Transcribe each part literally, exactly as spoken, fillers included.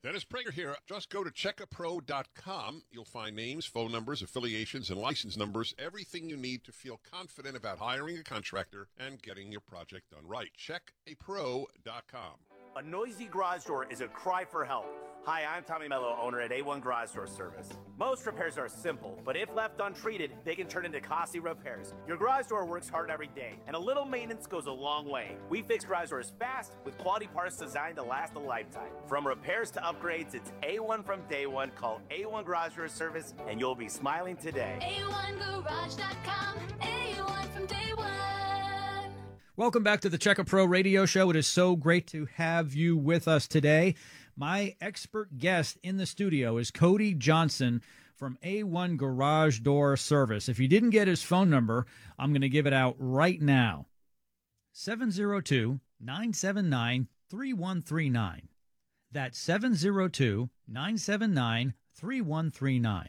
Dennis Prager here. Just go to check a pro dot com. You'll find names, phone numbers, affiliations, and license numbers, everything you need to feel confident about hiring a contractor and getting your project done right. check a pro dot com. A noisy garage door is a cry for help. Hi, I'm Tommy Mello, owner at A one Garage Door Service. Most repairs are simple, but if left untreated, they can turn into costly repairs. Your garage door works hard every day, and a little maintenance goes a long way. We fix garage doors fast with quality parts designed to last a lifetime. From repairs to upgrades, it's A one from day one. Call A one Garage Door Service, and you'll be smiling today. A one garage dot com, A one from day one. Welcome back to the Check a Pro radio show. It is so great to have you with us today. My expert guest in the studio is Cody Johnson from A one Garage Door Service. If you didn't get his phone number, I'm going to give it out right now. seven oh two, nine seven nine, three one three nine. That's seven oh two, nine seven nine, three one three nine.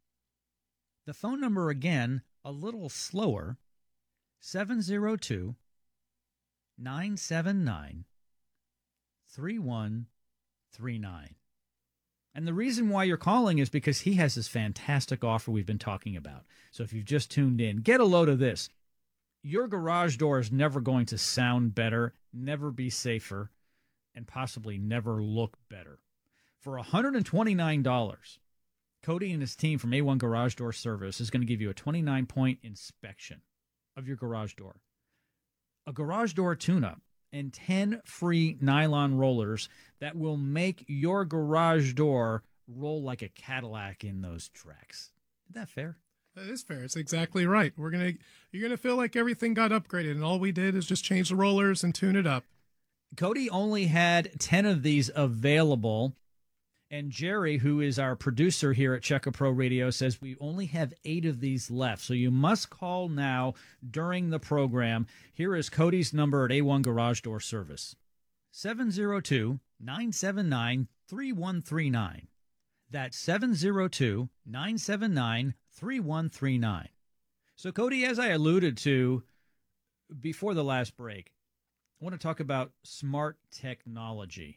The phone number again, a little slower, seven oh two, nine seven nine, three one three nine. And the reason why you're calling is because he has this fantastic offer we've been talking about. So if you've just tuned in, get a load of this. Your garage door is never going to sound better, never be safer, and possibly never look better. For one hundred twenty-nine dollars, Cody and his team from A one Garage Door Service is going to give you a twenty-nine point inspection of your garage door, a garage door tune-up, and ten free nylon rollers that will make your garage door roll like a Cadillac in those tracks. Is that fair? That is fair. It's exactly right. We're gonna you're gonna feel like everything got upgraded, and all we did is just change the rollers and tune it up. Cody only had ten of these available, and Jerry, who is our producer here at Check a Pro Radio, says we only have eight of these left. So you must call now during the program. Here is Cody's number at A one Garage Door Service. seven oh two, nine seven nine, three one three nine. That's seven oh two, nine seven nine, three one three nine. So, Cody, as I alluded to before the last break, I want to talk about smart technology.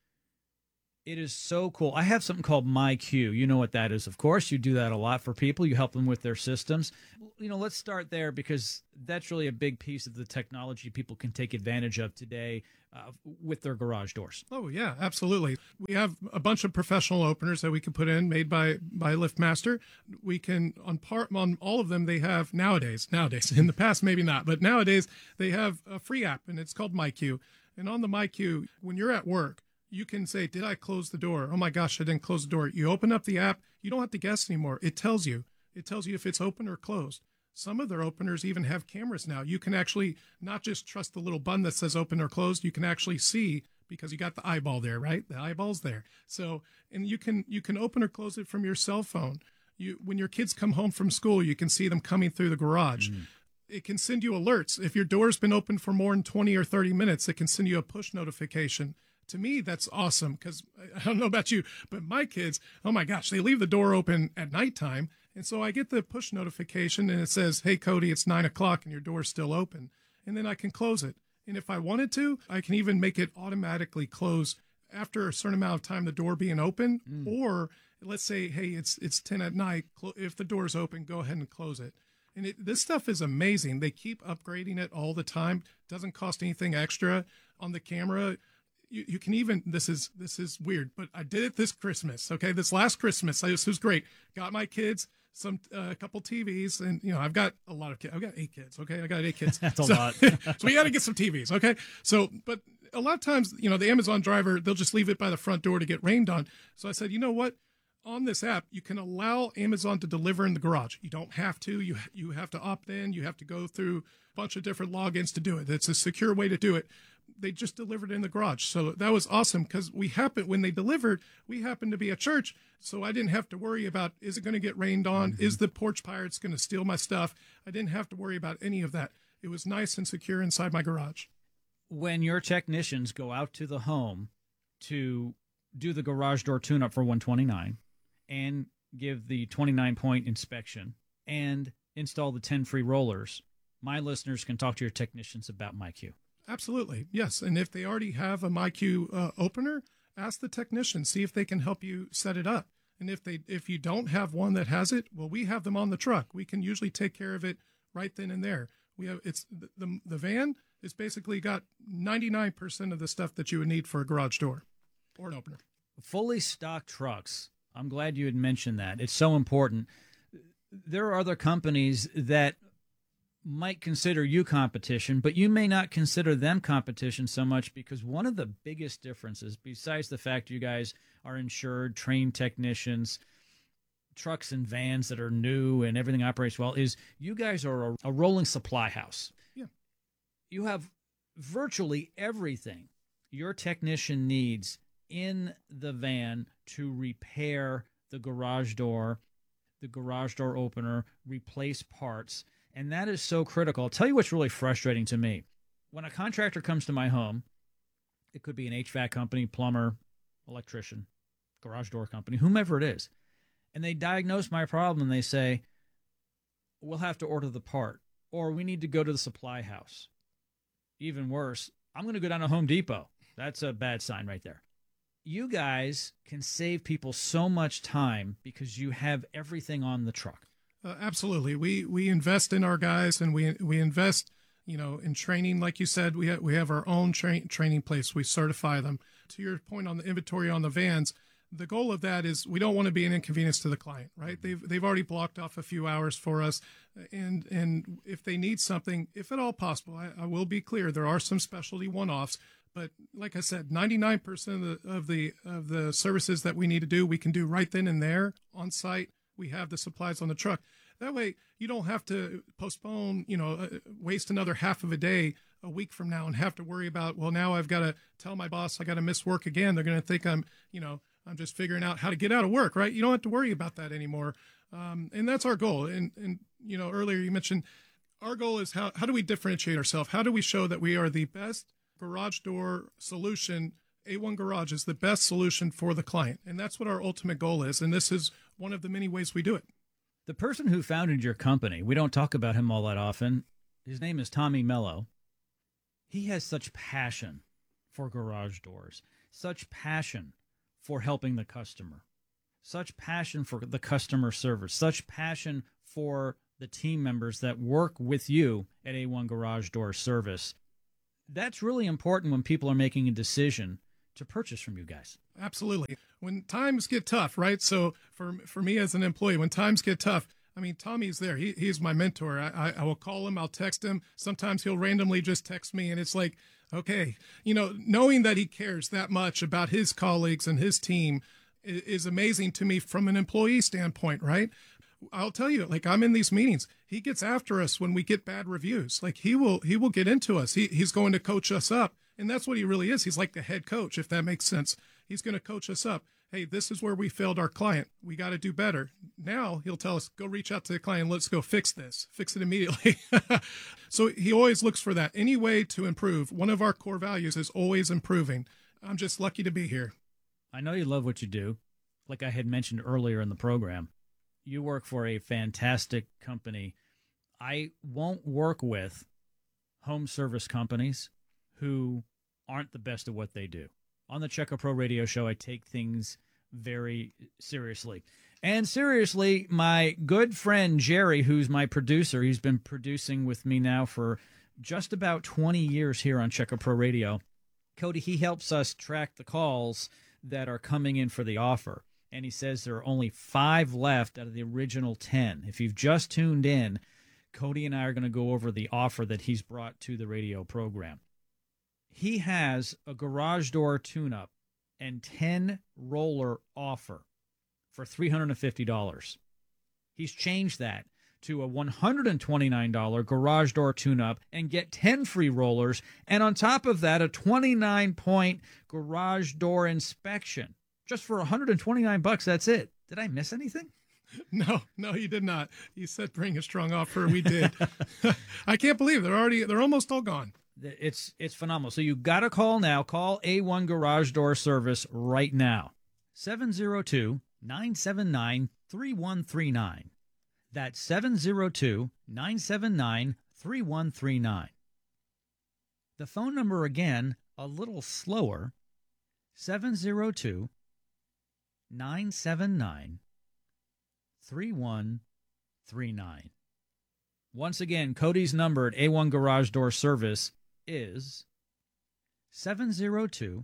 It is so cool. I have something called MyQ. You know what that is, of course. You do that a lot for people. You help them with their systems. You know, let's start there because that's really a big piece of the technology people can take advantage of today uh, with their garage doors. Oh, yeah, absolutely. We have a bunch of professional openers that we can put in, made by, by LiftMaster. We can, on part on all of them, they have nowadays, nowadays, in the past maybe not, but nowadays they have a free app, and it's called MyQ. And on the MyQ, when you're at work, you can say, did I close the door? Oh my gosh, I didn't close the door. You open up the app. You don't have to guess anymore. It tells you. It tells you if it's open or closed. Some of their openers even have cameras now. You can actually not just trust the little button that says open or closed. You can actually see because you got the eyeball there, right? The eyeball's there. So, and you can you can open or close it from your cell phone. You when your kids come home from school, you can see them coming through the garage. Mm. It can send you alerts. If your door's been open for more than twenty or thirty minutes, it can send you a push notification. To me, that's awesome because I don't know about you, but my kids, oh my gosh, they leave the door open at nighttime. And so I get the push notification and it says, hey, Cody, it's nine o'clock and your door's still open. And then I can close it. And if I wanted to, I can even make it automatically close after a certain amount of time, the door being open. Mm. Or let's say, hey, it's it's ten at night. If the door's open, go ahead and close it. And it, this stuff is amazing. They keep upgrading it all the time. Doesn't cost anything extra on the camera. You, you can even, this is this is weird, but I did it this Christmas, okay? This last Christmas, I, this was great. Got my kids some a uh, couple T Vs, and, you know, I've got a lot of kids. I've got eight kids, okay? I got eight kids. That's a so, lot. So we got to get some T Vs, okay? So, but a lot of times, you know, the Amazon driver, they'll just leave it by the front door to get rained on. So I said, you know what? On this app, you can allow Amazon to deliver in the garage. You don't have to. You you have to opt in. You have to go through a bunch of different logins to do it. It's a secure way to do it. They just delivered in the garage. So that was awesome because we happened, when they delivered, we happened to be at church. So I didn't have to worry about, is it going to get rained on? Mm-hmm. Is the porch pirates going to steal my stuff? I didn't have to worry about any of that. It was nice and secure inside my garage. When your technicians go out to the home to do the garage door tune-up for one twenty-nine and give the twenty-nine point inspection and install the ten free rollers, my listeners can talk to your technicians about MyQ. Absolutely, yes. And if they already have a MyQ uh, opener, ask the technician, see if they can help you set it up. And if they if you don't have one that has it, well, we have them on the truck. We can usually take care of it right then and there. We have it's the the, the van is basically got ninety-nine percent of the stuff that you would need for a garage door or an opener. Fully stocked trucks. I'm glad you had mentioned that. It's so important. There are other companies that might consider you competition, but you may not consider them competition so much, because one of the biggest differences, besides the fact you guys are insured, trained technicians, trucks and vans that are new and everything operates well, is you guys are a, a rolling supply house. Yeah. You have virtually everything your technician needs in the van to repair the garage door, the garage door opener, replace parts. And that is so critical. I'll tell you what's really frustrating to me. When a contractor comes to my home, it could be an H V A C company, plumber, electrician, garage door company, whomever it is, and they diagnose my problem and they say, we'll have to order the part, or we need to go to the supply house. Even worse, I'm going to go down to Home Depot. That's a bad sign right there. You guys can save people so much time because you have everything on the truck. Uh, absolutely. We we invest in our guys, and we we invest, you know, in training. Like you said, we have, we have our own tra- training place. We certify them. To your point on the inventory on the vans, the goal of that is we don't want to be an inconvenience to the client, right? They've they've already blocked off a few hours for us, and and if they need something, if at all possible, I, I will be clear, there are some specialty one-offs. But like I said, ninety-nine percent of the of the of the services that we need to do, we can do right then and there on site. We have the supplies on the truck. That way, you don't have to postpone, you know, uh, waste another half of a day a week from now and have to worry about, well, now I've got to tell my boss I got to miss work again. They're going to think I'm, you know, I'm just figuring out how to get out of work, right? You don't have to worry about that anymore. Um, and that's our goal. And, and, you know, earlier you mentioned our goal is how, how do we differentiate ourselves? How do we show that we are the best garage door solution? A one Garage is the best solution for the client. And that's what our ultimate goal is. And this is one of the many ways we do it. The person who founded your company, we don't talk about him all that often. His name is Tommy Mello. He has such passion for garage doors, such passion for helping the customer, such passion for the customer service, such passion for the team members that work with you at A one Garage Door Service. That's really important when people are making a decision to purchase from you guys. Absolutely. When times get tough, right? So for for me as an employee, when times get tough, I mean, Tommy's there. He he's my mentor. I, I I will call him. I'll text him. Sometimes he'll randomly just text me, and it's like, okay, you know, knowing that he cares that much about his colleagues and his team is, is amazing to me from an employee standpoint, right? I'll tell you, like, I'm in these meetings. He gets after us when we get bad reviews. Like, he will he will get into us. He he's going to coach us up. And that's what he really is. He's like the head coach, if that makes sense. He's going to coach us up. Hey, this is where we failed our client. We got to do better. Now he'll tell us, go reach out to the client. Let's go fix this. Fix it immediately. So he always looks for that. Any way to improve. One of our core values is always improving. I'm just lucky to be here. I know you love what you do. Like I had mentioned earlier in the program, you work for a fantastic company. I won't work with home service companies who aren't the best at what they do. On the Check A Pro radio show, I take things very seriously. And seriously, my good friend Jerry, who's my producer, he's been producing with me now for just about twenty years here on Check A Pro radio. Cody, he helps us track the calls that are coming in for the offer. And he says there are only five left out of the original ten. If you've just tuned in, Cody and I are going to go over the offer that he's brought to the radio program. He has a garage door tune-up and ten roller offer for three hundred fifty dollars. He's changed that to a one hundred twenty-nine dollars garage door tune-up and get ten free rollers, and on top of that, a twenty-nine point garage door inspection. Just for one hundred twenty-nine bucks, that's it. Did I miss anything? No, no, you did not. You said bring a strong offer. We did. I can't believe they're already, they're almost all gone. It's it's phenomenal. So you got to call now. Call A one Garage Door Service right now. seven oh two, nine seven nine, three one three nine. That's seven oh two, nine seven nine, three one three nine. The phone number again, a little slower, seven zero two, nine seven nine, three one three nine. Once again, Cody's number at A one Garage Door Service is seven zero two,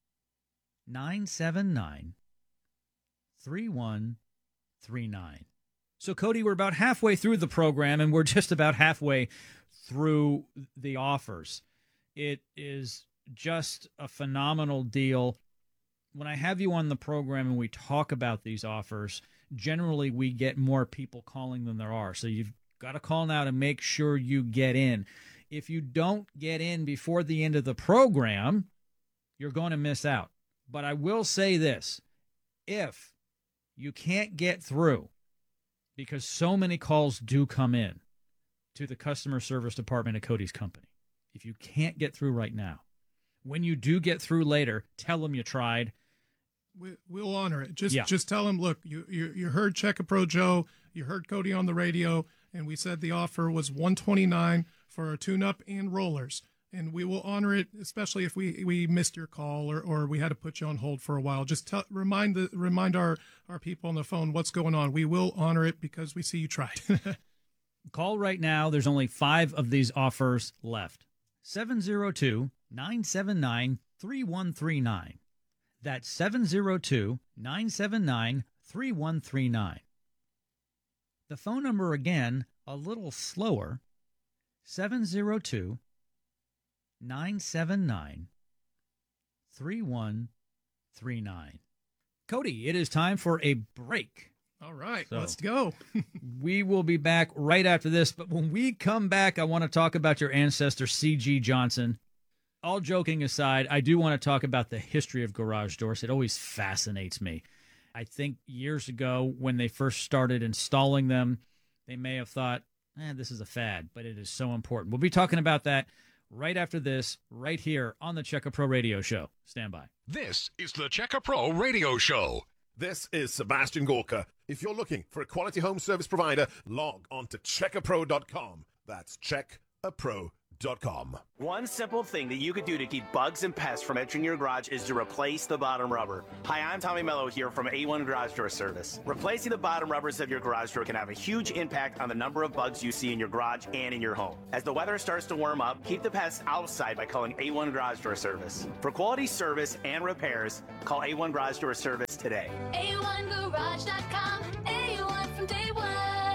nine seven nine, three one three nine. So, Cody, we're about halfway through the program, and we're just about halfway through the offers. It is just a phenomenal deal. When I have you on the program and we talk about these offers, generally we get more people calling than there are. So you've got to call now to make sure you get in. If you don't get in before the end of the program, you're going to miss out. But I will say this. If you can't get through, because so many calls do come in to the customer service department at Cody's company, if you can't get through right now, when you do get through later, tell them you tried. We, we'll honor it. Just Yeah. just tell them, look, you, you you heard Check a Pro Joe, you heard Cody on the radio, and we said the offer was one twenty-nine for a tune-up and rollers. And we will honor it, especially if we, we missed your call or, or we had to put you on hold for a while. Just tell, remind the remind our, our people on the phone what's going on. We will honor it because we see you tried. Call right now. There's only five of these offers left. seven zero two, nine seven nine, three one three nine. That's seven zero two, nine seven nine, three one three nine. The phone number again, a little slower, seven zero two, nine seven nine, three one three nine. Cody, it is time for a break. All right, So- let's go. We will be back right after this, but when we come back, I want to talk about your ancestor, C G Johnson. All joking aside, I do want to talk about the history of garage doors. It always fascinates me. I think years ago, when they first started installing them, they may have thought, eh, this is a fad, but it is so important. We'll be talking about that right after this, right here on the Check a Pro Radio Show. Stand by. This is the Checker Pro Radio Show. This is Sebastian Gorka. If you're looking for a quality home service provider, log on to check a pro dot com. That's check a pro dot com. One simple thing that you could do to keep bugs and pests from entering your garage is to replace the bottom rubber. Hi, I'm Tommy Mello here from A one Garage Door Service. Replacing the bottom rubbers of your garage door can have a huge impact on the number of bugs you see in your garage and in your home. As the weather starts to warm up, keep the pests outside by calling A one Garage Door Service. For quality service and repairs, call A one Garage Door Service today. A one garage dot com. A one from day one.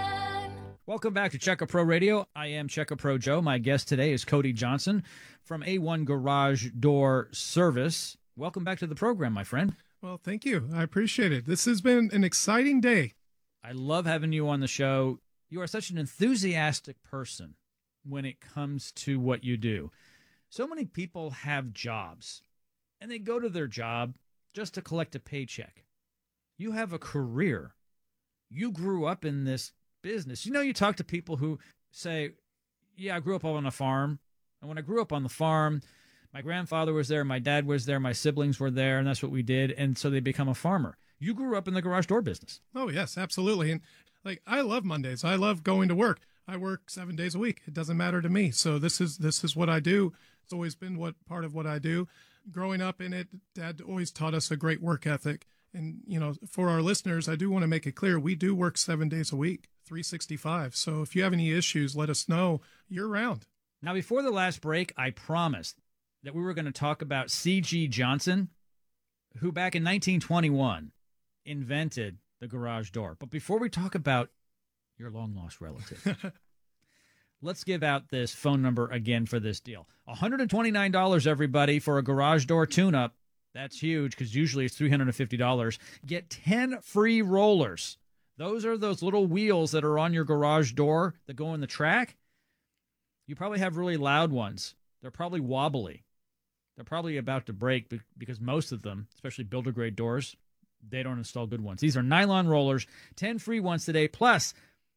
Welcome back to Check a Pro Radio. I am Check a Pro Joe. My guest today is Cody Johnson from A one Garage Door Service. Welcome back to the program, my friend. Well, thank you. I appreciate it. This has been an exciting day. I love having you on the show. You are such an enthusiastic person when it comes to what you do. So many people have jobs, and they go to their job just to collect a paycheck. You have a career. You grew up in this business. You know, you talk to people who say, yeah, I grew up on a farm. And when I grew up on the farm, my grandfather was there, my dad was there, my siblings were there, and that's what we did. And so they become a farmer. You grew up in the garage door business. Oh, yes, absolutely. And like, I love Mondays. I love going to work. I work seven days a week. It doesn't matter to me. So this is, this is what I do. It's always been what part of what I do. Growing up in it, Dad always taught us a great work ethic. And, you know, for our listeners, I do want to make it clear, we do work seven days a week, three sixty-five. So if you have any issues, let us know year round. Now, before the last break, I promised that we were going to talk about C G Johnson, who back in nineteen twenty-one invented the garage door. But before we talk about your long-lost relative, let's give out this phone number again for this deal. one hundred twenty-nine dollars, everybody, for a garage door tune-up. That's huge because usually it's three hundred fifty dollars. Get ten free rollers. Those are those little wheels that are on your garage door that go in the track. You probably have really loud ones. They're probably wobbly. They're probably about to break be- because most of them, especially builder-grade doors, they don't install good ones. These are nylon rollers, ten free ones today, plus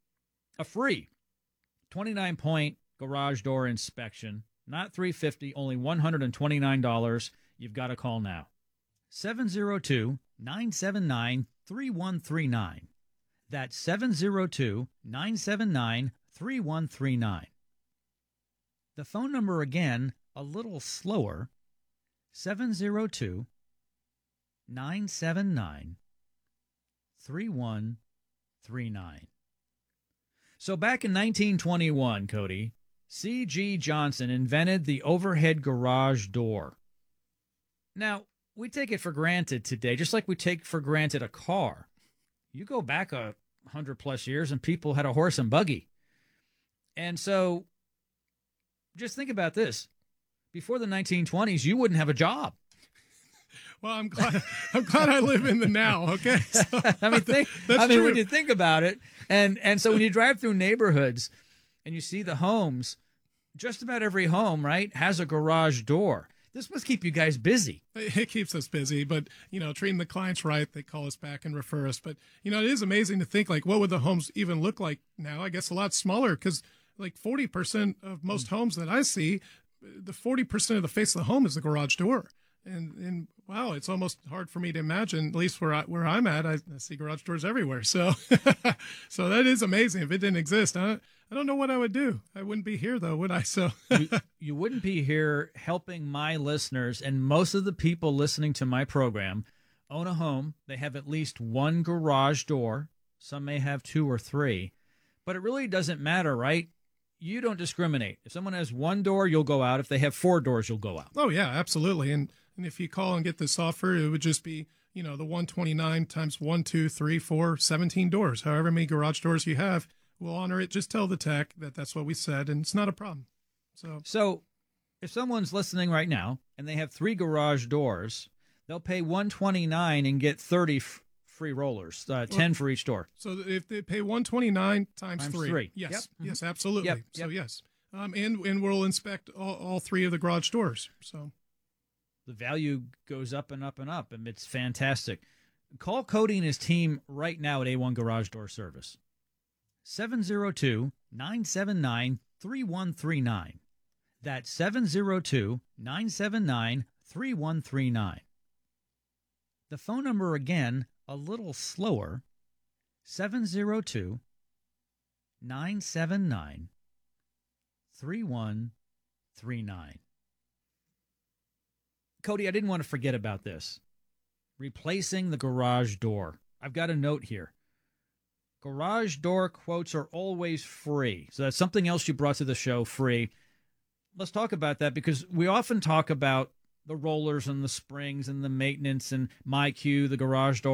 a free twenty-nine point garage door inspection. Not three hundred fifty dollars, only one hundred twenty-nine dollars. You've got to call now. seven zero two, nine seven nine, three one three nine. That's seven zero two, nine seven nine, three one three nine. The phone number again, a little slower, seven zero two, nine seven nine, three one three nine. So back in nineteen twenty-one, Cody, C G. Johnson invented the overhead garage door. Now, we take it for granted today, just like we take for granted a car. You go back a hundred plus years and people had a horse and buggy. And so just think about this. Before the nineteen twenties, you wouldn't have a job. Well, I'm glad. I'm glad I live in the now. Okay, so, I mean, think, that's I mean, true. when you think about it, and and so when you drive through neighborhoods and you see the homes, just about every home, right, has a garage door. This must keep you guys busy. It keeps us busy, but, you know, treating the clients right, they call us back and refer us. But, you know, it is amazing to think, like, what would the homes even look like now? I guess a lot smaller, because like forty percent of most homes that I see, the forty percent of the face of the home is the garage door. And, and wow, it's almost hard for me to imagine, at least where, I, where I'm at, I, I see garage doors everywhere. So so that is amazing. If it didn't exist, I, I don't know what I would do. I wouldn't be here, though, would I? So you, you wouldn't be here helping my listeners, and most of the people listening to my program own a home. They have at least one garage door. Some may have two or three. But it really doesn't matter, right? You don't discriminate. If someone has one door, you'll go out. If they have four doors, you'll go out. Oh, yeah, absolutely. And and if you call and get this offer, it would just be, you know, the one twenty-nine times one, two, three, four, seventeen doors. However many garage doors you have, we'll honor it. Just tell the tech that that's what we said, and it's not a problem. So, so if someone's listening right now and they have three garage doors, they'll pay one twenty-nine and get thirty f- free rollers, uh, ten well, for each door. So if they pay one twenty-nine times, Times three, three. yes, Yep. yes, absolutely. Yep. So Yep. yes, um, and and we'll inspect all, all three of the garage doors. So the value goes up and up and up, and it's fantastic. Call Cody and his team right now at A one Garage Door Service. seven oh two, nine seven nine, three one three nine. That's seven oh two, nine seven nine, three one three nine. The phone number again, a little slower, seven oh two, nine seven nine, three one three nine. Cody, I didn't want to forget about this. Replacing the garage door. I've got a note here. Garage door quotes are always free. So that's something else you brought to the show, free. Let's talk about that, because we often talk about the rollers and the springs and the maintenance and MyQ, the garage door.